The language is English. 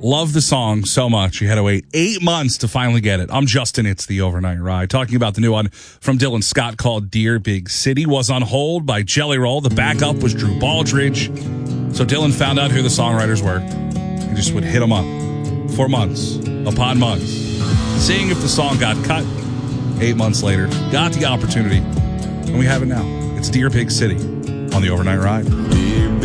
Love the song so much. You had to wait 8 months to finally get it. I'm Justin. It's the Overnight Ride. Talking about the new one from Dylan Scott called Dear Big City. Was on hold by Jelly Roll. The backup was Drew Baldridge. So Dylan found out who the songwriters were. He just would hit them up for months upon months, seeing if the song got cut. 8 months later, got the opportunity, and we have it now. It's Dear Big City on the Overnight Ride.